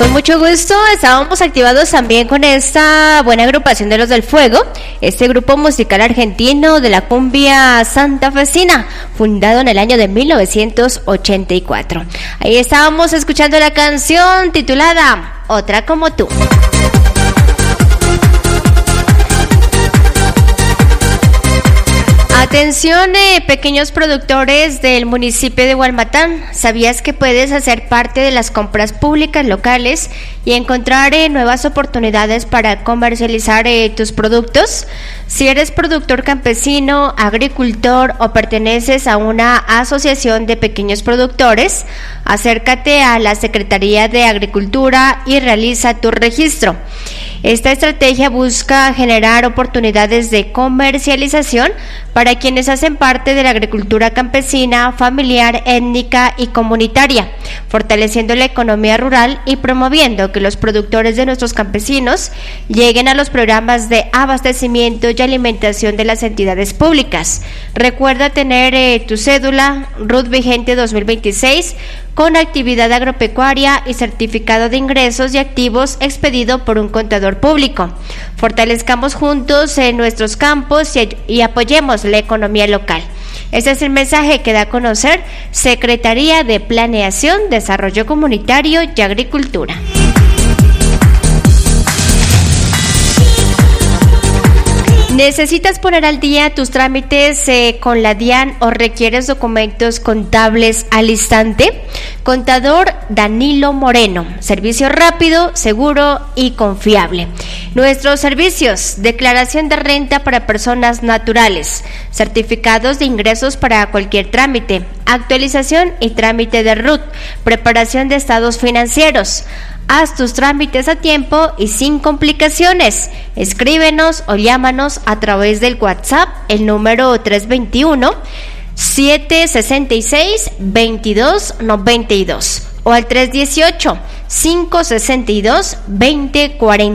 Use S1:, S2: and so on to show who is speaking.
S1: Con mucho gusto, estábamos activados también con esta buena agrupación de Los del Fuego, este grupo musical argentino de la cumbia santafesina, fundado en el año de 1984. Ahí estábamos escuchando la canción titulada Otra como tú. Atención, pequeños productores del municipio de Hualmatán. ¿Sabías que puedes hacer parte de las compras públicas locales y encontrar nuevas oportunidades para comercializar tus productos? Si eres productor campesino, agricultor o perteneces a una asociación de pequeños productores, acércate a la Secretaría de Agricultura y realiza tu registro. Esta estrategia busca generar oportunidades de comercialización para quienes hacen parte de la agricultura campesina, familiar, étnica y comunitaria, fortaleciendo la economía rural y promoviendo que los productores de nuestros campesinos lleguen a los programas de abastecimiento y alimentación de las entidades públicas. Recuerda tener tu cédula RUT vigente 2026 con actividad agropecuaria y certificado de ingresos y activos expedido por un contador público. Fortalezcamos juntos en nuestros campos y apoyemos la economía local. Este es el mensaje que da a conocer Secretaría de Planeación, Desarrollo Comunitario y Agricultura. ¿Necesitas poner al día tus trámites con la DIAN o requieres documentos contables al instante? Contador Danilo Moreno, servicio rápido, seguro y confiable. Nuestros servicios: declaración de renta para personas naturales, certificados de ingresos para cualquier trámite, actualización y trámite de RUT, preparación de estados financieros. Haz tus trámites a tiempo y sin complicaciones. Escríbenos o llámanos a través del WhatsApp, el número 321-766-2292 o al 318-562-2040.